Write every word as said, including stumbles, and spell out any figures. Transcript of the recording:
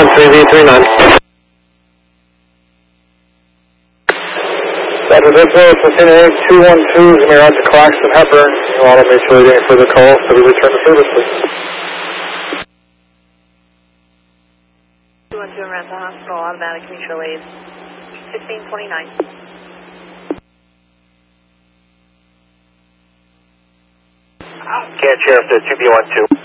three V three nine. Doctor Zippo, Cessna eight two one two, is out to Claxton Hepburn. You want to make sure you're getting further calls, so we return to service, please. two one two, around the hospital, automatic mutual aid, fifteen twenty-nine. Can't sheriff to two B one two.